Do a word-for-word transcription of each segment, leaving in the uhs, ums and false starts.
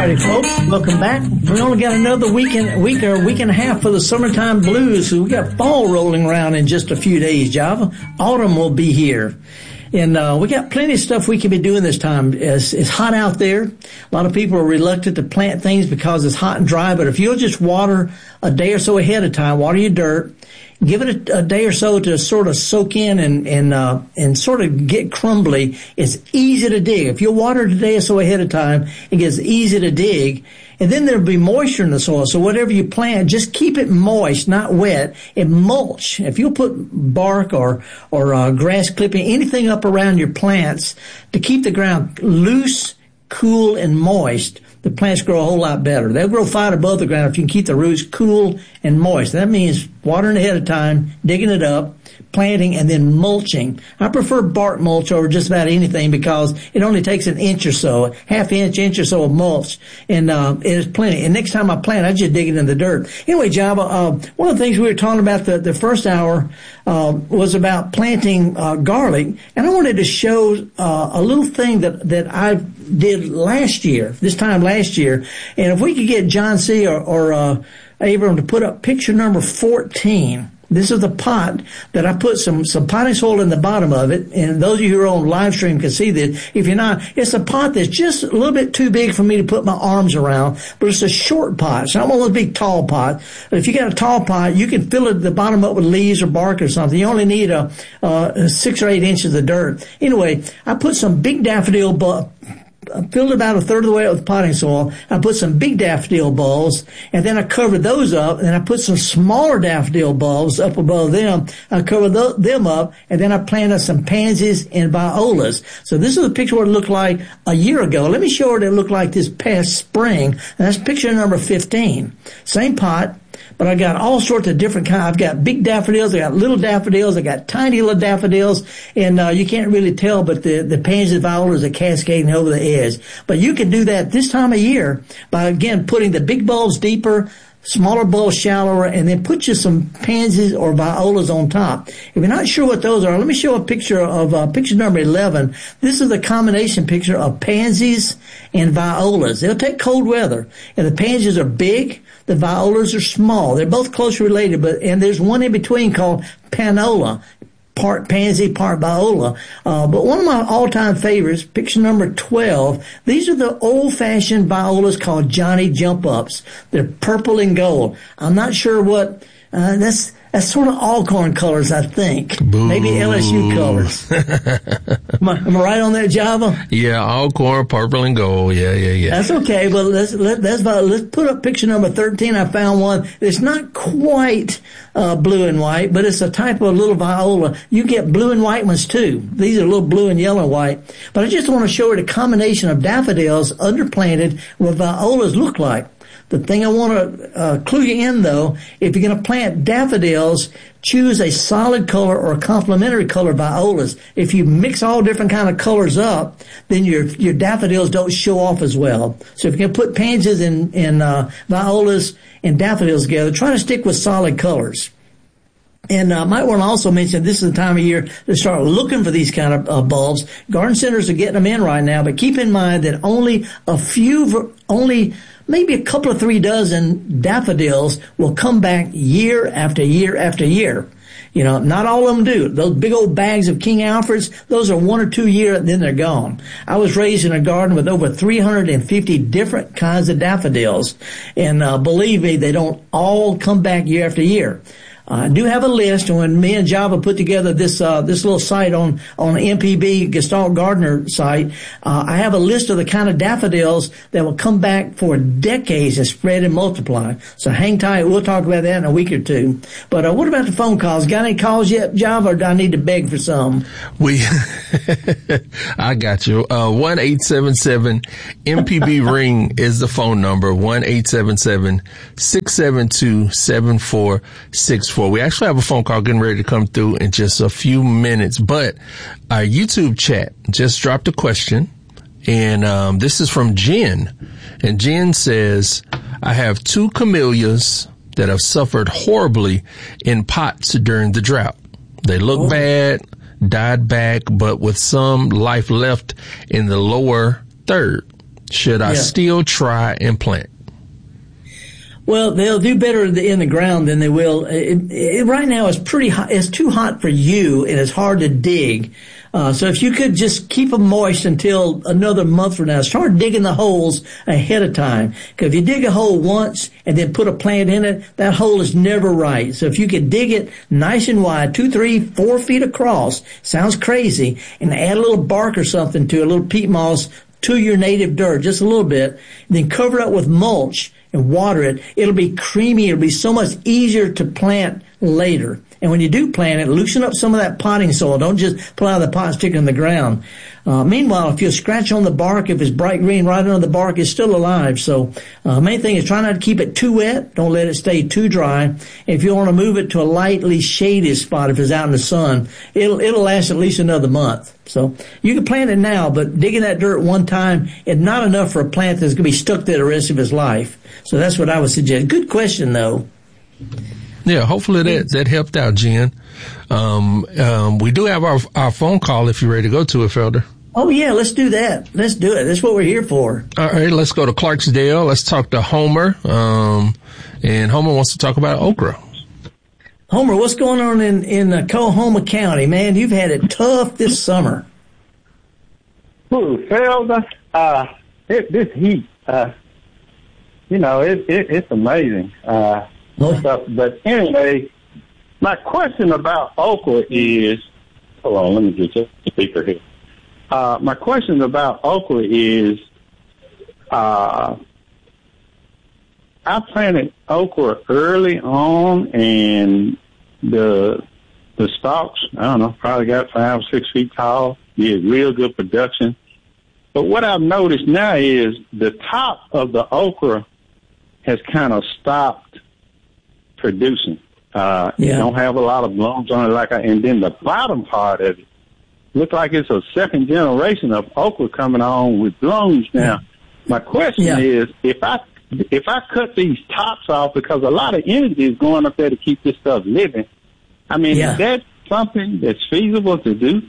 righty, folks. Welcome back. We only got another week and, week or week and a half for the summertime blues. So we got fall rolling around in just a few days, Java. Autumn will be here. And uh, we got plenty of stuff we can be doing this time. It's, it's hot out there. A lot of people are reluctant to plant things because it's hot and dry. But if you'll just water a day or so ahead of time, water your dirt, give it a, a day or so to sort of soak in and and uh, and sort of get crumbly. It's easy to dig. If you water it a day or so ahead of time, it gets easy to dig. And then there'll be moisture in the soil. So whatever you plant, just keep it moist, not wet, and mulch. If you'll put bark or, or, uh, grass clipping, anything up around your plants to keep the ground loose, cool, and moist, the plants grow a whole lot better. They'll grow fine above the ground if you can keep the roots cool and moist. That means watering ahead of time, digging it up, planting, and then mulching. I prefer bark mulch over just about anything because it only takes an inch or so, half inch, inch or so of mulch, and uh, it is plenty. And next time I plant, I just dig it in the dirt. Anyway, Java, uh, one of the things we were talking about the, the first hour uh, was about planting uh, garlic, and I wanted to show uh, a little thing that, that I did last year, this time last year. And if we could get John C. or, or uh, Abram to put up picture number fourteen. This is the pot that I put some, some potting soil in the bottom of it. And those of you who are on live stream can see this. If you're not, it's a pot that's just a little bit too big for me to put my arms around, but it's a short pot. It's not one of those big tall pots. But if you got a tall pot, you can fill it the bottom up with leaves or bark or something. You only need a, uh, six or eight inches of dirt. Anyway, I put some big daffodil bu- I filled about a third of the way up with potting soil. I put some big daffodil bulbs, and then I covered those up, and I put some smaller daffodil bulbs up above them. I covered th- them up, and then I planted some pansies and violas. So this is a picture of what it looked like a year ago. Let me show you what it looked like this past spring. And that's picture number fifteen. Same pot. But I got all sorts of different kinds. I've got big daffodils, I got little daffodils, I got tiny little daffodils, and uh, you can't really tell, but the, the pansies and violas are cascading over the edge. But you can do that this time of year by, again, putting the big bulbs deeper, smaller bulbs shallower, and then put you some pansies or violas on top. If you're not sure what those are, let me show a picture of uh, picture number eleven. This is the combination picture of pansies and violas. They'll take cold weather, and the pansies are big. The violas are small. They're both closely related, but and there's one in between called panola, part pansy, part viola. Uh, but one of my all-time favorites, picture number twelve, these are the old-fashioned violas called Johnny Jump-Ups. They're purple and gold. I'm not sure what, uh, that's, that's sort of Alcorn colors, I think. Boo. Maybe L S U colors. am, I, am I right on that, Java? Yeah, Alcorn, purple and gold. Yeah, yeah, yeah. That's okay, but let's, let, that's about, let's put up picture number thirteen. I found one. It's not quite, uh, blue and white, but it's a type of little viola. You get blue and white ones too. These are little blue and yellow and white. But I just want to show you the combination of daffodils underplanted what violas look like. The thing I want to uh, clue you in, though, if you're going to plant daffodils, choose a solid color or a complementary color violas. If you mix all different kind of colors up, then your your daffodils don't show off as well. So if you're going to put pansies and, and uh, violas and daffodils together, try to stick with solid colors. And I uh, might want to also mention this is the time of year to start looking for these kind of uh, bulbs. Garden centers are getting them in right now, but keep in mind that only a few, only maybe a couple of three dozen daffodils will come back year after year after year. You know, not all of them do. Those big old bags of King Alfreds, those are one or two year, and then they're gone. I was raised in a garden with over three hundred fifty different kinds of daffodils, and uh, believe me, they don't all come back year after year. I do have a list, and when me and Java put together this uh this little site on on M P B Gestalt Gardener site, uh, I have a list of the kind of daffodils that will come back for decades and spread and multiply. So hang tight. We'll talk about that in a week or two. But uh, what about the phone calls? Got any calls yet, Java, or do I need to beg for some? We, I got you. Uh, one eight seven seven M P B ring is the phone number. one eight seven seven six seven two seven four six four. We actually have a phone call getting ready to come through in just a few minutes, but our YouTube chat just dropped a question, and um, this is from Jen, and Jen says, I have two camellias that have suffered horribly in pots during the drought. They look oh. bad, died back, but with some life left in the lower third. should I Yeah. still try and plant? Well, they'll do better in the ground than they will. It, it, right now, it's pretty hot. It's too hot for you, and it's hard to dig. Uh, so if you could just keep them moist until another month from now, start digging the holes ahead of time. Because if you dig a hole once and then put a plant in it, that hole is never right. So if you could dig it nice and wide, two, three, four feet across, sounds crazy, and add a little bark or something to it, a little peat moss to your native dirt, just a little bit, and then cover it up with mulch and water it, it'll be creamy. It'll be so much easier to plant later. And when you do plant it, loosen up some of that potting soil. Don't just pull out of the pot and stick it in the ground. Uh, meanwhile, if you scratch on the bark, if it's bright green right under the bark, it's still alive. So, uh, main thing is try not to keep it too wet. Don't let it stay too dry. If you want to move it to a lightly shaded spot, if it's out in the sun, it'll, it'll last at least another month. So you can plant it now, but digging that dirt one time is not enough for a plant that's going to be stuck there the rest of its life. So that's what I would suggest. Good question, though. Yeah, hopefully that, that helped out, Jen. Um, um, we do have our, our phone call if you're ready to go to it, Felder. Oh, yeah, let's do that. Let's do it. That's what we're here for. All right, let's go to Clarksdale. Let's talk to Homer. Um, and Homer wants to talk about okra. Homer, what's going on in, in uh, Coahoma County? Man, you've had it tough this summer. Ooh, Felder, uh, it, this heat, uh, you know, it, it, it's amazing. Uh, Oh. stuff. But anyway, my question about okra is, hold on, let me get your speaker here. Uh, my question about okra is, uh, I planted okra early on, and the the stalks, I don't know, probably got five or six feet tall. Did real good production. But what I've noticed now is the top of the okra has kind of stopped producing. Uh, Yeah. You don't have a lot of blooms on it, like I, and then the bottom part of it look like it's a second generation of okra coming on with blooms now. My question Yeah. is, if I if I cut these tops off, because a lot of energy is going up there to keep this stuff living, I mean, Yeah. is that something that's feasible to do?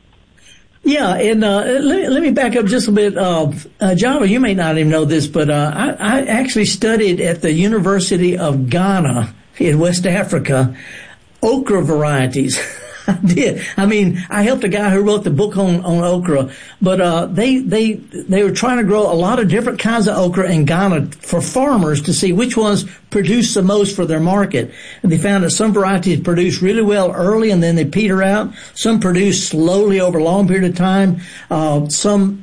Yeah, and uh, let, let me back up just a bit. Uh, uh, Java, you may not even know this, but uh, I, I actually studied at the University of Ghana in West Africa okra varieties. I did. I mean, I helped a guy who wrote the book on, on okra, but uh, they they they were trying to grow a lot of different kinds of okra in Ghana for farmers to see which ones produce the most for their market. And they found that some varieties produce really well early and then they peter out. Some produce slowly over a long period of time. Uh, some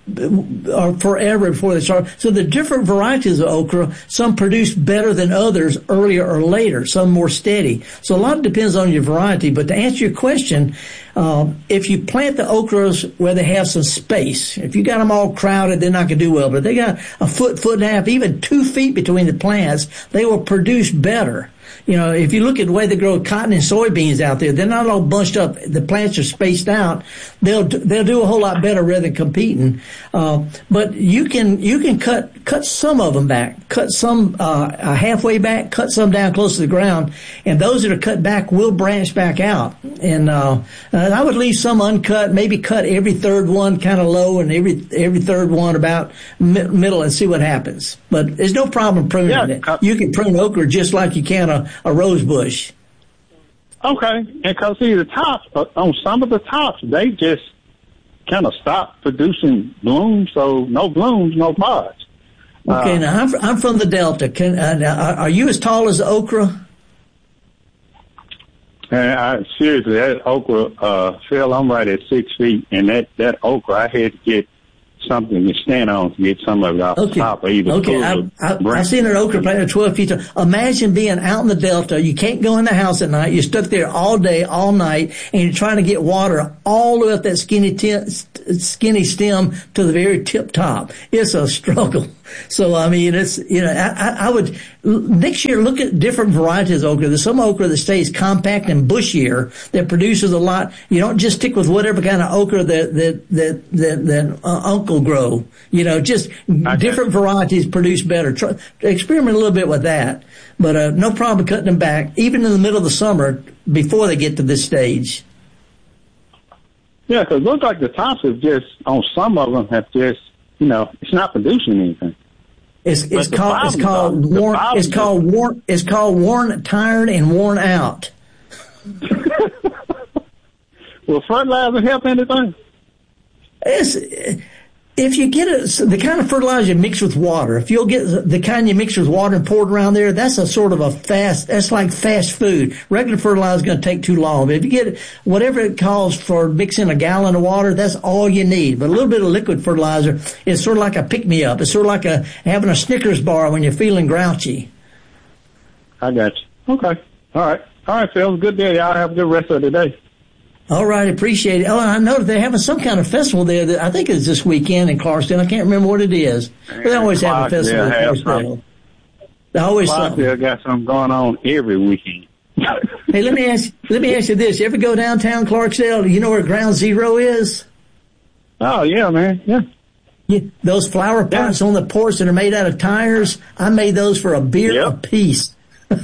are forever before they start. So the different varieties of okra, some produce better than others earlier or later, some more steady. So a lot depends on your variety. But to answer your question, uh, if you plant the okras where they have some space, if you got them all crowded, they're not going to do well. But if they got a foot, foot and a half, even two feet between the plants, they will produce better. You know, if you look at the way they grow cotton and soybeans out there, they're not all bunched up. The plants are spaced out. They'll they'll do a whole lot better rather than competing. Uh, but you can you can cut cut some of them back, cut some uh, halfway back, cut some down close to the ground, and those that are cut back will branch back out. And uh, and I would leave some uncut, maybe cut every third one kind of low, and every every third one about mi- middle, and see what happens. But there's no problem pruning Yeah, it. uh, You can prune okra just like you can a, a rose bush. Okay, and because see the tops, uh, on some of the tops, they just kind of stop producing blooms, so no blooms, no pods. Okay, Uh, now I'm I'm from the Delta. Can uh, now, are you as tall as okra? And I, seriously, that okra, uh, Phil, I'm right at six feet, and that, that okra, I had to get something to stand on to get some of it off Okay. the top or even Okay, pull I, the I, I branch. seen an okra plant at twelve feet tall. Imagine being out in the Delta. You can't go in the house at night. You're stuck there all day, all night, and you're trying to get water all the way up that skinny t- skinny stem to the very tip top. It's a struggle. So, I mean, it's, you know, I, I would, next year look at different varieties of okra. There's some okra that stays compact and bushier that produces a lot. You don't just stick with whatever kind of okra that, that, that, that, that uh, uncle grow. You know, just Okay. different varieties produce better. Try, experiment a little bit with that. But, uh, no problem cutting them back, even in the middle of the summer before they get to this stage. Yeah, because it looks like the tops have just, on some of them, have just, you know, it's not producing anything. It's it's called it's called worn it's called worn it's called worn tired and worn out. Will fertilizer help anything? It's, if you get it, the kind of fertilizer you mix with water, if you'll get the kind you mix with water and pour it around there, that's a sort of a fast, that's like fast food. Regular fertilizer is going to take too long. But if you get whatever it calls for mixing a gallon of water, that's all you need. But a little bit of liquid fertilizer is sort of like a pick-me-up. It's sort of like a having a Snickers bar when you're feeling grouchy. I got you. Okay. All right. All right, Phil. Good day. Y'all have a good rest of the day. All right, appreciate it. Oh, I know that they're having some kind of festival there. That I think it's this weekend in Clarksdale. I can't remember what it is. But they always have a festival in Clarksdale. They always Clarksdale got something going on every weekend. Hey, let me ask. Let me ask you this: you ever go downtown Clarksdale? Do you know where Ground Zero is? Oh yeah, man. Yeah. Yeah, those flower pots yeah. on the porch that are made out of tires. I made those for a beer yep. a piece.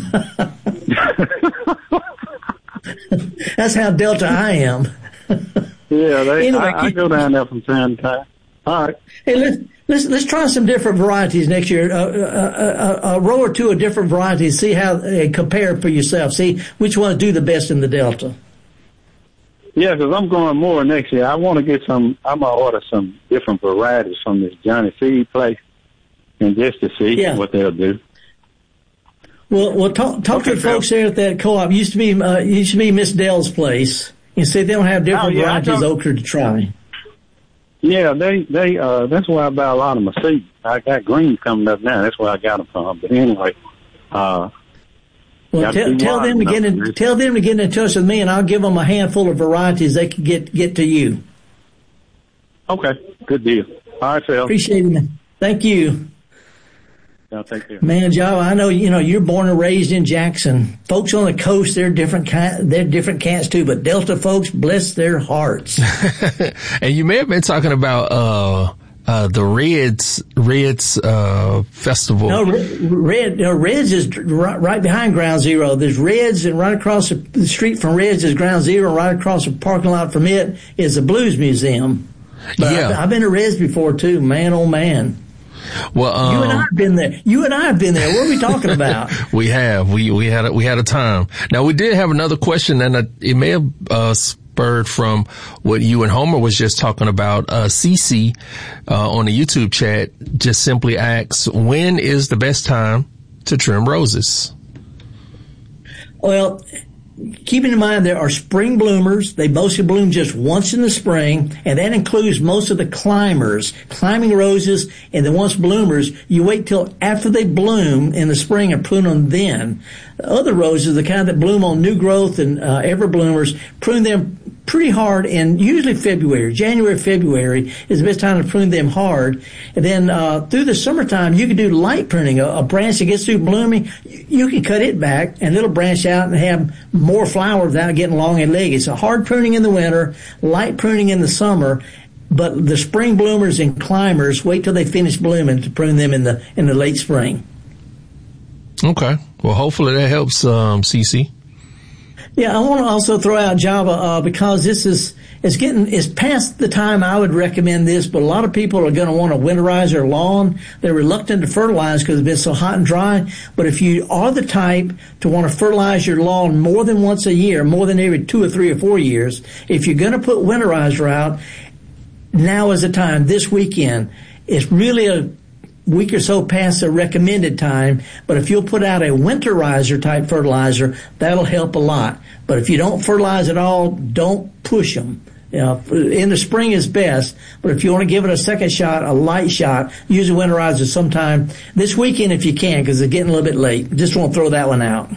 That's how Delta I am. Yeah, they, anyway, I, I go down there from time to time. All right. Hey, let's let's let's try some different varieties next year. Uh, a, a, a row or two of different varieties. See how they compare for yourself. See which ones do the best in the Delta. Yeah, because I'm going more next year. I want to get some. I'm gonna order some different varieties from this Johnny Seed place, and just to see yeah. what they'll do. Well, well, talk talk okay, to the folks there at that co-op. Used to be uh, used to be Miss Dell's place. You see, they don't have different oh, yeah, varieties of okra to try. Yeah, they they uh, that's where I buy a lot of my seeds. I got greens coming up now. That's where I got them from. But anyway, uh, well, tell, tell them to get in, tell them to get in touch with me, and I'll give them a handful of varieties they can get get to you. Okay, good deal. All right, Phil. Appreciate it, man. Thank you. No, thank you. Man, Joe, I know, you know, you're born and raised in Jackson. Folks on the coast, they're different kind, they're different cats too, but Delta folks, bless their hearts. And you may have been talking about, uh, uh, the Reds, Reds, uh, festival. No, Red, no, Reds is right, right behind Ground Zero. There's Reds, and right across the street from Reds is Ground Zero. Right across the parking lot from it is the Blues Museum. But yeah. I've, I've been to Reds before too, man, oh man. Well, um, you and I have been there. You and I have been there. What are we talking about? we have. We we had a, we had a time. Now we did have another question, and uh, it may have uh, spurred from what you and Homer was just talking about. Uh, Cece uh, on the YouTube chat just simply asks, "When is the best time to trim roses?" Well, keeping in mind there are spring bloomers. They mostly bloom just once in the spring, and that includes most of the climbers, climbing roses, and the once bloomers. You wait till after they bloom in the spring and prune them then. The other roses, the kind that bloom on new growth and uh, ever bloomers, prune them pretty hard in usually February. January, February is the best time to prune them hard. And then uh through the summertime, you can do light pruning. A, a branch that gets through blooming, you, you can cut it back and it'll branch out and have more flower without getting long and leggy. It's a hard pruning in the winter, light pruning in the summer. But the spring bloomers and climbers, wait till they finish blooming to prune them in the in the late spring. Okay. Well, hopefully that helps, um, Cece. Yeah, I want to also throw out Java uh, because this is it's getting it's past the time I would recommend this, but a lot of people are going to want to winterize their lawn. They're reluctant to fertilize because it's been so hot and dry. But if you are the type to want to fertilize your lawn more than once a year, more than every two or three or four years, if you're going to put winterizer out, now is the time. This weekend, it's really a week or so past the recommended time, but if you'll put out a winterizer type fertilizer, that'll help a lot. But if you don't fertilize at all, don't push them. You know, in the spring is best, but if you want to give it a second shot, a light shot, use a winterizer sometime this weekend if you can, because it's getting a little bit late. Just won't throw that one out.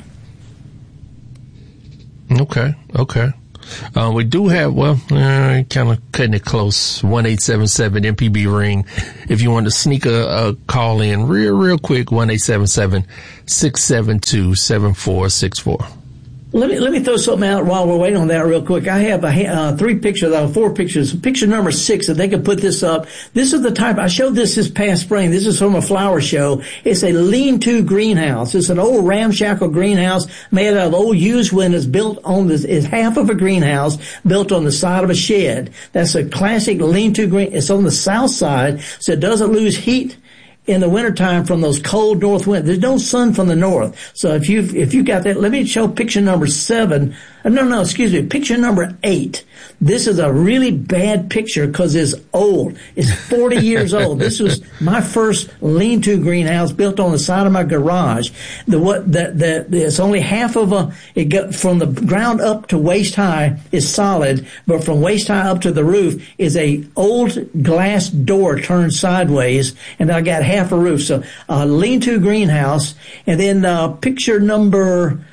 Okay, okay. Uh, we do have, well, uh, kind of cutting it close, one eight seven seven M P B ring. If you want to sneak a, a call in real, real quick, one eight seven seven, six seven two, seven four six four. Let me let me throw something out while we're waiting on that real quick. I have a, uh, three pictures, uh, four pictures. Picture number six, if they could put this up. This is the type, I showed this this past spring. This is from a flower show. It's a lean-to greenhouse. It's an old ramshackle greenhouse made out of old used windows built on this, is half of a greenhouse built on the side of a shed. That's a classic lean-to green. It's on the south side, so it doesn't lose heat in the wintertime from those cold north winds. There's no sun from the north. So if you've, if you got that, let me show picture number seven. Uh, no, no, excuse me. Picture number eight. This is a really bad picture because it's old. It's forty years old. This was my first lean-to greenhouse built on the side of my garage. The what the the it's only half of a. It got from the ground up to waist high is solid, but from waist high up to the roof is a old glass door turned sideways, and I got half a roof. So a lean-to greenhouse, and then uh, picture number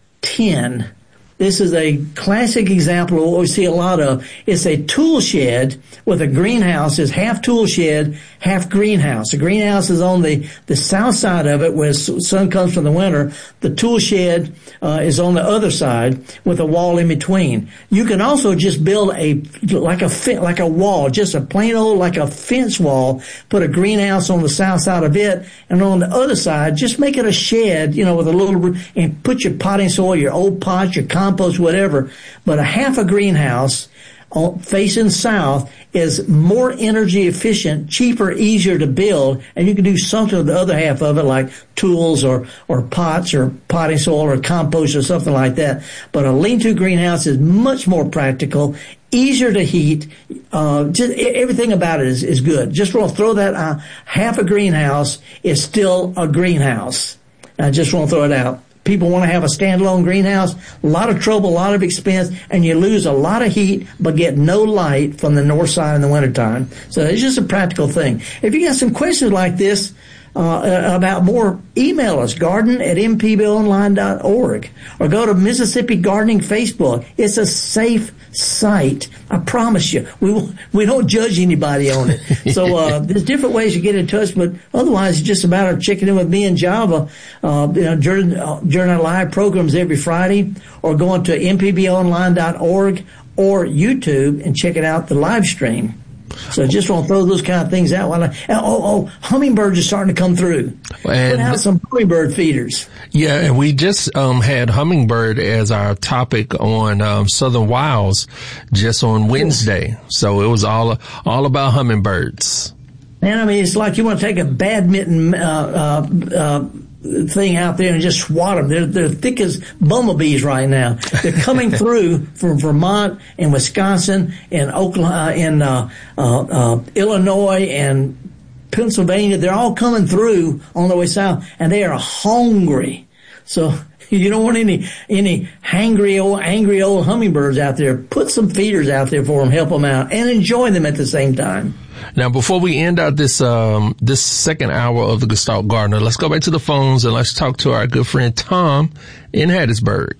ten. This is a classic example of what we see a lot of. It's a tool shed with a greenhouse. It's half tool shed, half greenhouse. The greenhouse is on the, the south side of it where the sun comes from the winter. The tool shed uh, is on the other side with a wall in between. You can also just build a, like a, like a wall, just a plain old, like a fence wall, put a greenhouse on the south side of it, and on the other side, just make it a shed, you know, with a little, and put your potting soil, your old pots, your compost, whatever. But a half a greenhouse facing south is more energy efficient, cheaper, easier to build, and you can do something with the other half of it, like tools or or pots or potting soil or compost or something like that. But a lean-to greenhouse is much more practical, easier to heat. Uh, just everything about it is, is good. Just want to throw that uh, half a greenhouse is still a greenhouse. I just want to throw it out. People want to have a standalone greenhouse, a lot of trouble, a lot of expense, and you lose a lot of heat but get no light from the north side in the wintertime. So it's just a practical thing. If you got some questions like this uh, about more, email us, garden at m p b online dot org, or go to Mississippi Gardening Facebook. It's a safe site. I promise you. We we don't judge anybody on it. So uh, there's different ways to get in touch, but otherwise it's just a matter of checking in with me and Java uh, you know, during, uh, during our live programs every Friday, or going to m p b online dot org or YouTube and checking out the live stream. So just want to throw those kind of things out. While I, oh, oh, hummingbirds are starting to come through. And put out some hummingbird feeders. Yeah, and we just um, had hummingbird as our topic on um, Southern Wilds just on Wednesday. So it was all all about hummingbirds. And I mean, it's like you want to take a badminton uh, uh, uh, thing out there and just swat them. They're, they're thick as bumblebees right now. They're coming through from Vermont and Wisconsin and Oklahoma and uh, uh, uh, Illinois and Pennsylvania. They're all coming through on the way south, and they are hungry. So you don't want any any hangry old, angry old hummingbirds out there. Put some feeders out there for them, help them out, and enjoy them at the same time. Now, before we end out this um this second hour of the Gestalt Gardener, let's go back to the phones and let's talk to our good friend Tom in Hattiesburg.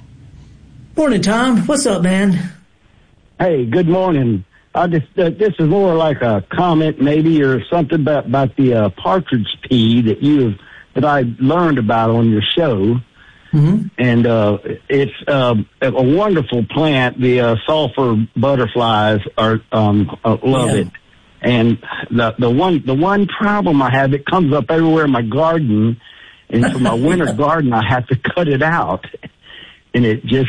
Morning, Tom. What's up, man? Hey, good morning. I just uh, this is more like a comment, maybe, or something about about the uh, partridge pea that you that I learned about on your show. Mm-hmm. And uh, it's uh, a wonderful plant. The uh, sulfur butterflies are um, uh, love yeah. it. And the the one the one problem I have, it comes up everywhere in my garden, and for my winter garden I have to cut it out, and it just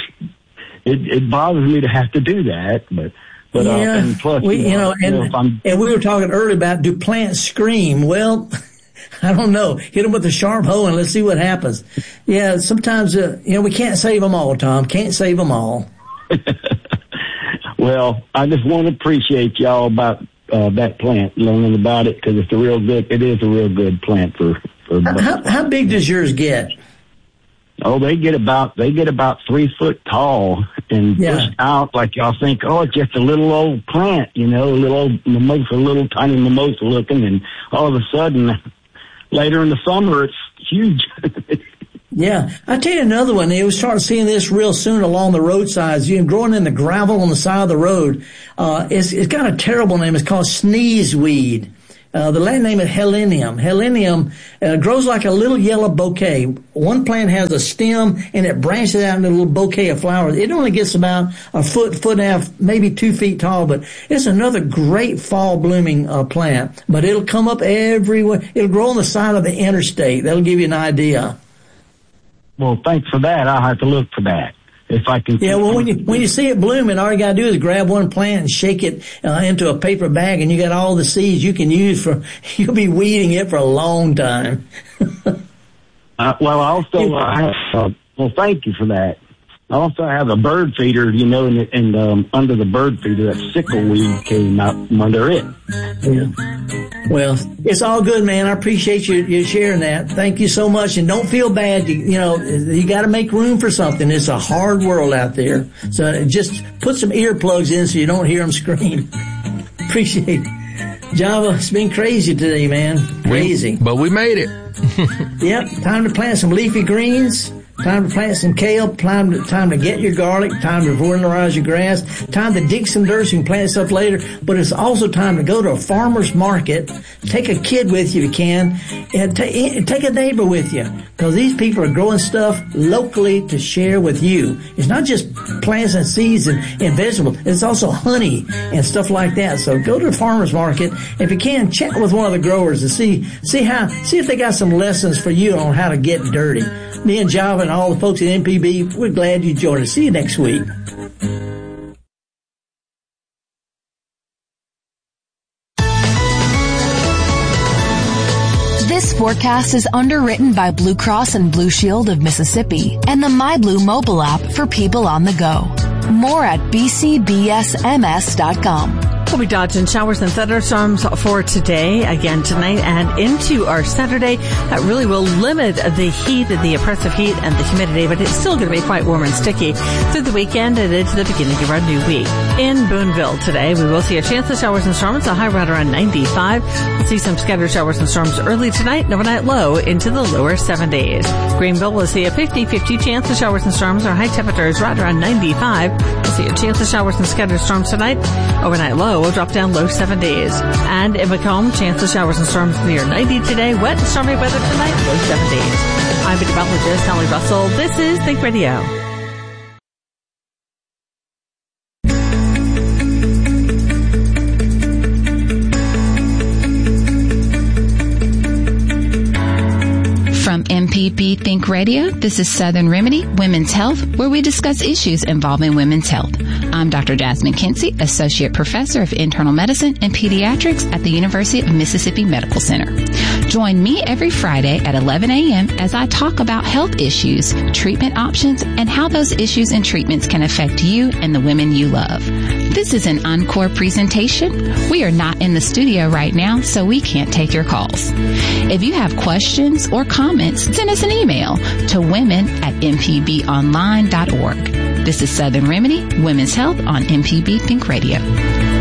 it, it bothers me to have to do that. But but yeah, uh, and plus we, you know, you know, and, I'm, and we were talking earlier about, do plants scream? Well, I don't know. Hit them with a sharp hoe and let's see what happens. Yeah, sometimes uh, you know, we can't save them all, Tom. Can't save them all. Well, I just want to appreciate y'all about. Uh, that plant, learning about it, because it's a real good, it is a real good plant for, for how, how big does yours get? Oh, they get about, they get about three foot tall and yeah. push out like y'all think, oh, it's just a little old plant, you know, a little old mimosa, a little tiny mimosa looking, and all of a sudden, later in the summer, it's huge. Yeah. I tell you another one. You'll start seeing this real soon along the roadsides. You know, growing in the gravel on the side of the road. Uh, it's, it's got a terrible name. It's called sneezeweed. Uh, the Latin name is Helenium. Helenium uh, grows like a little yellow bouquet. One plant has a stem and it branches out into a little bouquet of flowers. It only gets about a foot, foot and a half, maybe two feet tall, but it's another great fall blooming uh, plant. But it'll come up everywhere. It'll grow on the side of the interstate. That'll give you an idea. Well, thanks for that. I'll have to look for that. If I can. Yeah, well, when you when you see it blooming, all you gotta do is grab one plant and shake it uh, into a paper bag, and you got all the seeds you can use for. You'll be weeding it for a long time. uh, well, also, uh, I have, uh, well, thank you for that. I also have a bird feeder, you know, and, and um, under the bird feeder, that sickleweed came out from under it. Yeah. Well, it's all good, man. I appreciate you, you sharing that. Thank you so much. And don't feel bad. You, you know, you got to make room for something. It's a hard world out there. So just put some earplugs in so you don't hear them scream. Appreciate it. Java, it's been crazy today, man. Crazy. We, but we made it. Yep. Time to plant some leafy greens. Time to plant some kale, time to, time to get your garlic, time to fertilize your grass, time to dig some dirt so you can plant stuff later. But it's also time to go to a farmer's market, take a kid with you if you can, and t- take a neighbor with you. Because these people are growing stuff locally to share with you. It's not just plants and seeds and, and vegetables. It's also honey and stuff like that. So go to the farmer's market. If you can, check with one of the growers and see, see how, see if they got some lessons for you on how to get dirty. Me and Java and all the folks at M P B, we're glad you joined us. See you next week. This forecast is underwritten by Blue Cross and Blue Shield of Mississippi and the MyBlue mobile app for people on the go. More at b c b s m s dot com. We'll be dodging showers and thunderstorms for today, again tonight, and into our Saturday. That really will limit the heat, the oppressive heat, and the humidity, but it's still going to be quite warm and sticky through the weekend and into the beginning of our new week. In Boonville today, we will see a chance of showers and storms, a high right around ninety-five. We'll see some scattered showers and storms early tonight, and overnight low into the lower seventies. Greenville will see a fifty-fifty chance of showers and storms, our high temperatures right around ninety-five. We'll see a chance of showers and scattered storms tonight, overnight low will drop down low seventies. And in Macomb, chance of showers and storms near ninety today. Wet and stormy weather tonight, low seventies. I'm meteorologist Sally Russell. This is Think Radio. From M P B Think Radio, this is Southern Remedy, Women's Health, where we discuss issues involving women's health. I'm Doctor Jasmine Kinsey, Associate Professor of Internal Medicine and Pediatrics at the University of Mississippi Medical Center. Join me every Friday at eleven a.m. as I talk about health issues, treatment options, and how those issues and treatments can affect you and the women you love. This is an encore presentation. We are not in the studio right now, so we can't take your calls. If you have questions or comments, send us an email to women at m p b online dot org. This is Southern Remedy, Women's Health on M P B Think Radio.